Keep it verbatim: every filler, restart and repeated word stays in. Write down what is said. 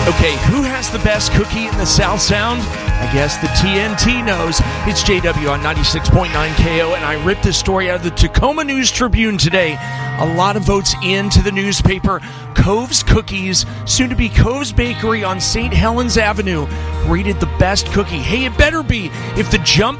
Okay, who has the best cookie in the South Sound? I guess the T N T knows. It's J W on ninety-six point nine K O, and I ripped this story out of the Tacoma News Tribune today. A lot of votes into the newspaper. Cove's Cookies, soon to be Cove's Bakery on Saint Helens Avenue, rated the best cookie. Hey, it better be if the Jump